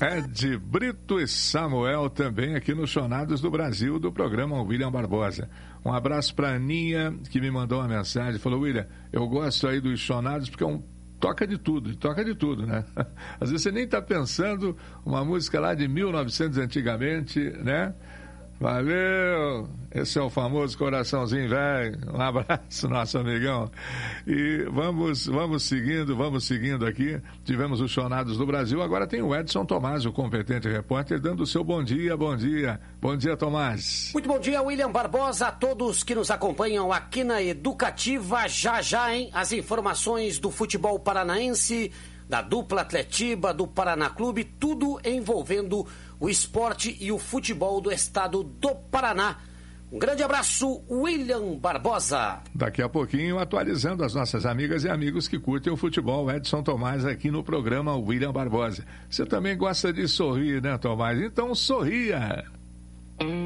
Ed Brito e Samuel também aqui no Chonados do Brasil, do programa William Barbosa. Um abraço para a Aninha, que me mandou uma mensagem, falou: William, eu gosto aí dos Chonados porque toca de tudo, né? Às vezes você nem está pensando, uma música lá de 1900 antigamente, né? Valeu! Esse é o famoso coraçãozinho velho. Um abraço, nosso amigão. E vamos seguindo aqui. Tivemos os Chonados do Brasil. Agora tem o Edson Tomás, o competente repórter, dando o seu bom dia. Bom dia, Tomás. Muito bom dia, William Barbosa, a todos que nos acompanham aqui na Educativa. Já, hein? As informações do futebol paranaense, da dupla Atletiba, do Paraná Clube, tudo envolvendo o esporte e o futebol do estado do Paraná. Um grande abraço, William Barbosa. Daqui a pouquinho, atualizando as nossas amigas e amigos que curtem o futebol, Edson Tomás aqui no programa William Barbosa. Você também gosta de sorrir, né, Tomás? Então sorria!